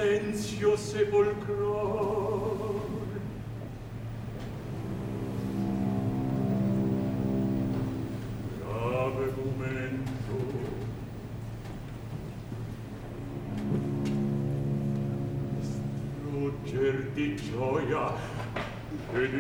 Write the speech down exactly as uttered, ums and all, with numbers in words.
silenzio sepolcral. Grave momento. Strugger di gioia ed